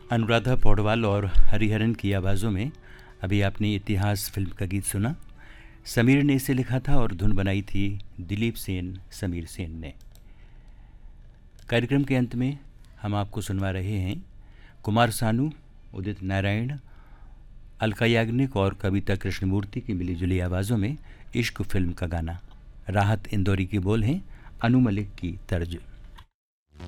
अनुराधा पौडवाल और हरिहरन की आवाज़ों में अभी आपने इतिहास फिल्म का गीत सुना। समीर ने इसे लिखा था और धुन बनाई थी दिलीप सेन, समीर सेन ने। कार्यक्रम के अंत में हम आपको सुनवा रहे हैं कुमार सानू, उदित नारायण, अलका याग्निक और कविता कृष्णमूर्ति की मिलीजुली आवाज़ों में इश्क फिल्म का गाना। राहत इंदौरी की बोल हैं, अनु मलिक की तर्ज।